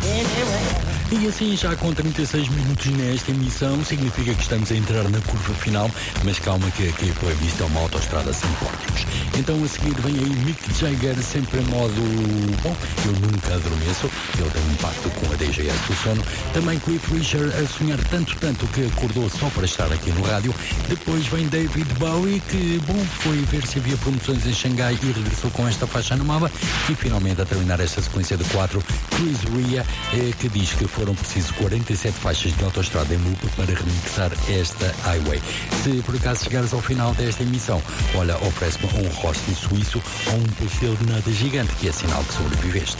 E assim, já com 36 minutos nesta emissão, significa que estamos a entrar na curva final, mas calma que aqui a playlist é uma autoestrada sem pórticos. Então a seguir vem aí Mick Jagger, sempre em modo, bom, eu nunca adormeço, ele tem um impacto com a DGS do sono. Também Cliff Richard a sonhar tanto que acordou só para estar aqui no rádio. Depois vem David Bowie, que, bom, foi ver se havia promoções em Xangai e regressou com esta faixa no mapa. E finalmente, a terminar esta sequência de 4, Chris Ria, que diz que foram precisos 47 faixas de autoestrada em loop para remixar esta Highway. Se por acaso chegares ao final desta emissão, olha, oferece-me um rosto suíço ou um pastel de nata gigante, que é sinal que sobreviveste.